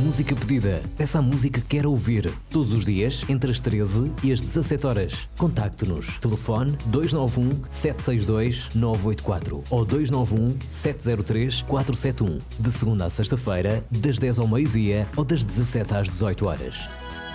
música pedida. Peça a música que quer ouvir. Todos os dias, entre as 13 e as 17 horas. Contacte-nos. Telefone 291 762 984 ou 291 703 471. De segunda a sexta-feira, das 10 ao meio-dia ou das 17 às 18 horas.